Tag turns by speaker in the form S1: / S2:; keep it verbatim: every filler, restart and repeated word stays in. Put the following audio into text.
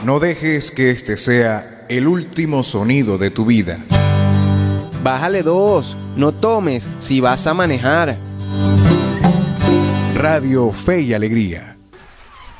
S1: No dejes que este sea el último sonido de tu vida.
S2: Bájale dos, no tomes si vas a manejar.
S1: Radio Fe y Alegría.